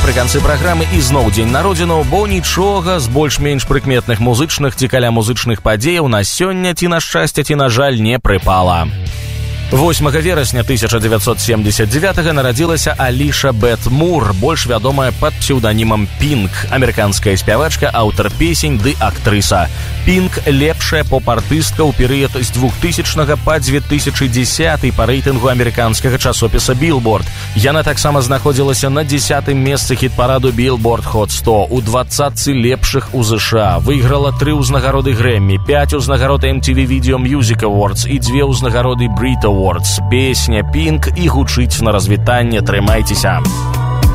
Напрыканцы праграмы ізноў дзень народзінаў, бо нічога з больш-менш прыкметных музычных ці каля музычных падзеяў на сёння ці на шчасце, ці на жаль не прыпала. 8 верасня 1979 нарадзілася Аліша Бет Мур, больш вядомая пад псеўданімам Пінк, амерыканская спявачка, аўтар песень ды актрыса. Пінк лепшая поп-артыстка ў перыяд з 2000 па 2010 па рэйтынгу амерыканскага часопіса Billboard. Яна таксама знаходзілася на 10-м месцы хіт-параду Billboard Hot 100 у 20 лепшых у ЗША. Выйграла 3 ўзнагароды Грэммі, 5 ўзнагарод MTV Video Music Awards і 2 ўзнагароды Brit Awards. Песня «Пінк» і гучыць на развітанне. Трымайцеся!